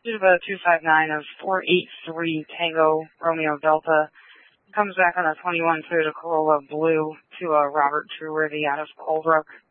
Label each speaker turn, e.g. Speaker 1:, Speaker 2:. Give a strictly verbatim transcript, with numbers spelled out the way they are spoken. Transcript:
Speaker 1: Cuba two five nine of four eight three Tango Romeo Delta comes back on a twenty-one Toyota Corolla Blue to a Robert Trueworthy out of Colebrook.